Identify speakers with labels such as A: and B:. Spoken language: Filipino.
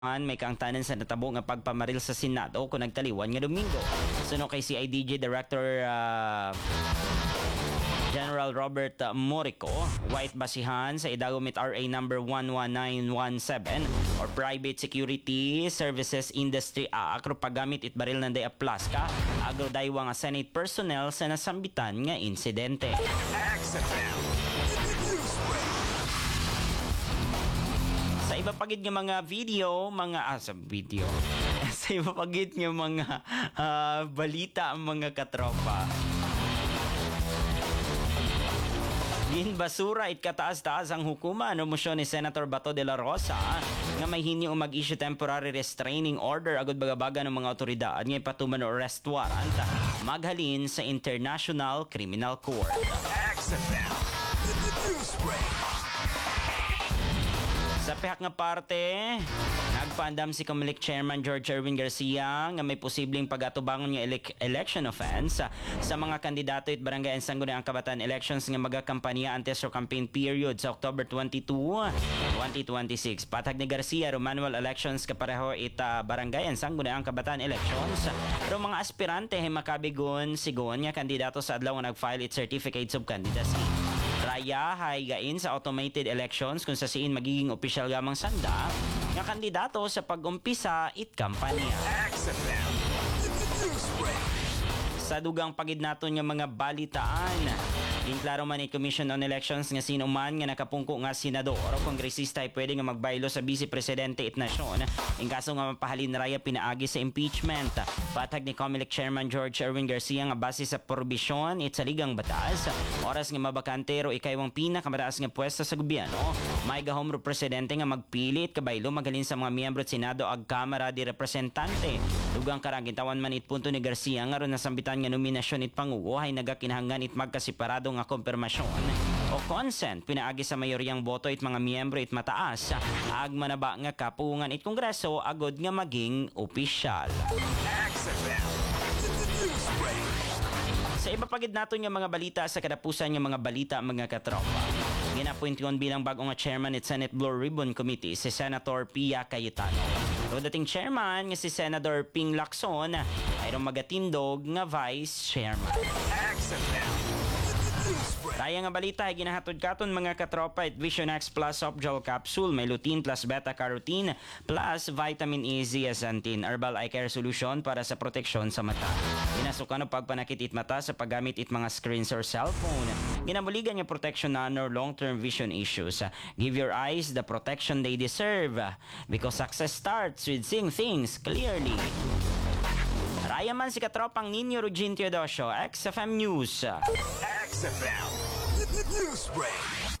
A: May kaangtanan sa natabo nga pagpamaril sa Senado kung nagtaliwan nga Domingo. Suno kay CIDG Director General Robert Morico, white basihan sa idagomit RA number 11917 or Private Security Services Industry Act o paggamit it baril ng Plaska agro daywa nga Senate personnel sa nasambitan nga insidente. Sa iba pagid nga mga video, sa iba pagid nga mga balita ang mga katropa. Ginbasura it kataas-taas ang hukuman o mosyon ni Senator Bato de la Rosa nga may hini o mag-issue temporary restraining order agad bagabaga ng mga otoridad nga ipatuman o arrest warrant maghalin sa International Criminal Court. Sa pihak nga parte, nagpaandam si Comelec Chairman George Erwin Garcia nga may posibleng pag-atubangon nga election offense sa mga kandidato at barangay ang Sangguniang Kabataan elections nga magakampanya antes sa campaign period sa October 22, 2026. Patag ni Garcia, manual elections kapareho ita barangay ang Sangguniang Kabataan elections. Pero mga aspirante ay makabigon sigon nga kandidato sa adlaw nga nag-file its certificates of candidacy. Raya hay gain sa automated elections kung sa siin magiging opisyal gamang sanda nga kandidato sa pag-umpisa it kampanya. Sa dugang pagid naton nga mga balitaan, inklaro man ni Commission on Elections nga sino man nga nakapungko nga senador o kongresista ay pwede nga magbaylo sa Vice Presidente it nasyon in kaso nga mapahalin raya pinaagi sa impeachment. Patag ni Comelec Chairman George Erwin Garcia nga base sa probisyon it sa ligang batas, oras nga mabakantero ikaywang pinakamataas nga pwesto sa gobyerno, may gahom presidente nga magpilit kabaylo magalin sa mga miyembro at Senado ag Kamara di Representante. Dugang karagintawan man it punto ni Garcia nga ron nasambitan nga nominasyon it pangugo hay nagakinahanggan it magkasiparado nga kompirmasyon o consent pinaagi sa mayoryang boto it mga miyembro it mataas ag manaba nga kapungan it kongreso agod nga maging opisyal. Sa iba pagid naton nga mga balita sa kadapusan nga mga balita mga katropa. Ginapuintion bilang bagong nga chairman it Senate Blue Ribbon Committee si Senator Pia Cayetano. O dating chairman nga si Senator Ping Lacson mayroong magatindog nga vice chairman. Kaya nga balita ay ginahatod katon mga katropa at Vision X Plus Soft Gel Capsule may lutein plus beta-carotene plus vitamin E zeaxanthin herbal eye care solution para sa proteksyon sa mata. Ginasukan o pagpanakit it mata sa paggamit it mga screens or cellphone. Ginabuligan yung protection na or long-term vision issues. Give your eyes the protection they deserve because success starts with seeing things clearly. Raya man si katropang Nino Rugin Teodosio, XFM News.
B: XFM News Break.